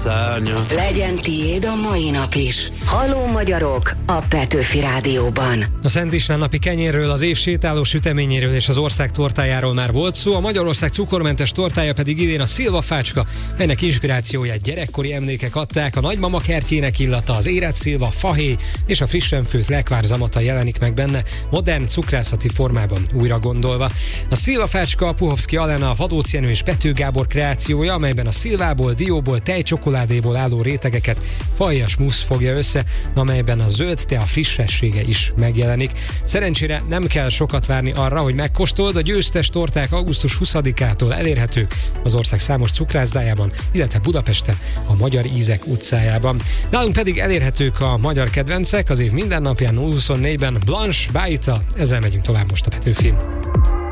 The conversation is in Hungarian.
szárnya. Legyen tiéd a mai nap is. Halló magyarok a Petőfi Rádióban. A Szent István napi kenyérről, az év sétáló süteményéről és az ország tortájáról már volt szó, a Magyarország cukormentes tortája pedig idén a szilvafácska, melynek inspirációját gyerekkori emlékek adták, a nagymama kertjének illata, az érett szilva, fahéj és a frissen főtt lekvár zamata jelenik meg benne, modern cukrászati formában újra gondolva. A szilvafácska a Puhovszky Alena, Vadóc Jenő és Pető Gábor kreációja, amelyben a szilvából, dióból, tejcsokoládéból álló rétegeket fajas musz fogja össze, amelyben a zöld tea frissessége is megjelenik. Szerencsére nem kell sokat várni arra, hogy megkóstold, a győztes torták augusztus 20-ától elérhetők az ország számos cukrászdájában, illetve Budapesten, a Magyar Ízek utcájában. Nálunk pedig elérhetők a magyar kedvencek, az év minden napján 024-ben Blanche, Bájta, ezzel megyünk tovább most a Petőfin.